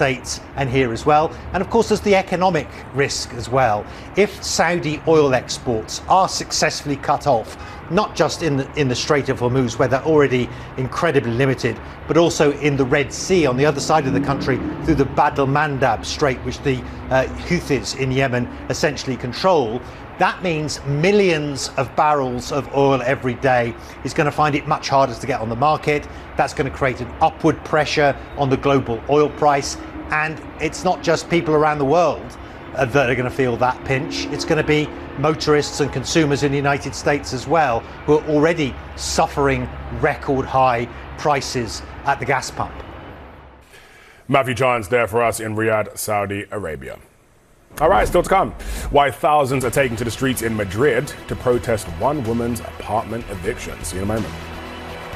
States and here as well. And of course, there's the economic risk as well. If Saudi oil exports are successfully cut off, not just in the Strait of Hormuz, where they're already incredibly limited, but also in the Red Sea on the other side of the country through the Bab el-Mandab Strait, which the Houthis in Yemen essentially control. That means millions of barrels of oil every day is going to find it much harder to get on the market. That's going to create an upward pressure on the global oil price. And it's not just people around the world that are going to feel that pinch. It's going to be motorists and consumers in the United States as well, who are already suffering record high prices at the gas pump. Matthew Chance there for us in Riyadh, Saudi Arabia. All right, still to come. Why thousands are taking to the streets in Madrid to protest one woman's apartment eviction. See you in a moment.